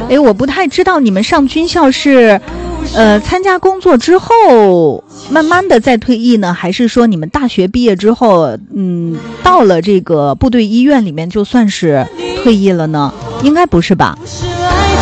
我不太知道你们上军校是参加工作之后慢慢的再退役呢，还是说你们大学毕业之后到了这个部队医院里面就算是退役了呢？应该不是吧？